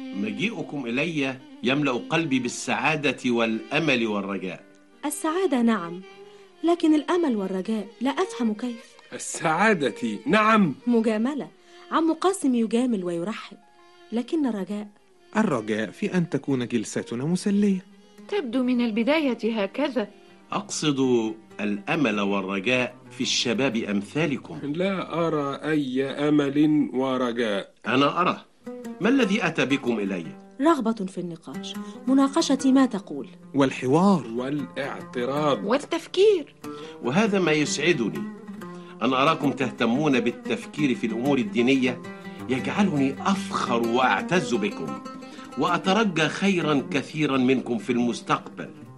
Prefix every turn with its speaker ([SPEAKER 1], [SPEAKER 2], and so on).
[SPEAKER 1] مجيئكم إلي يملأ قلبي بالسعادة والأمل والرجاء.
[SPEAKER 2] السعادة نعم، لكن الأمل والرجاء لا أفهم كيف.
[SPEAKER 3] السعادة نعم.
[SPEAKER 2] مجاملة، عم قاسم يجامل ويرحب، لكن
[SPEAKER 4] الرجاء في أن تكون جلستنا مسلية.
[SPEAKER 5] تبدو من البداية هكذا.
[SPEAKER 1] أقصد الأمل والرجاء في الشباب أمثالكم.
[SPEAKER 3] لا أرى أي أمل ورجاء.
[SPEAKER 1] أنا أرى. ما الذي أتى بكم إلي؟
[SPEAKER 2] رغبة في النقاش، مناقشة ما تقول،
[SPEAKER 4] والحوار
[SPEAKER 3] والاعتراض
[SPEAKER 5] والتفكير.
[SPEAKER 1] وهذا ما يسعدني. أن أراكم تهتمون بالتفكير في الأمور الدينية يجعلني أفخر وأعتز بكم، وأترجى خيرا كثيرا منكم في المستقبل.